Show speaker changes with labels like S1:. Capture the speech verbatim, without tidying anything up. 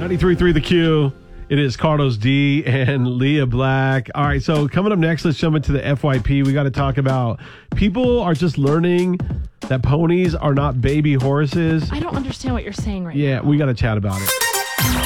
S1: ninety-three point three The Q. It is Carlos D and Leah Black. All right, so coming up next, let's jump into the F Y P. We got to talk about people are just learning that ponies are not baby horses.
S2: I don't understand what you're saying right
S1: yeah,
S2: now.
S1: Yeah, we got to chat about it.